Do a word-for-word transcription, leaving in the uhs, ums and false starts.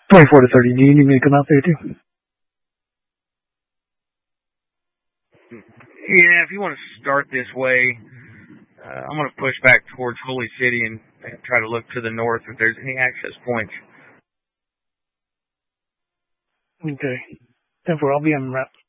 twenty-four to thirty. Do you need me to come out there too? Yeah, if you want to start this way, uh, I'm going to push back towards Holy City and, and try to look to the north if there's any access points. Okay. ten four, I'll be en route.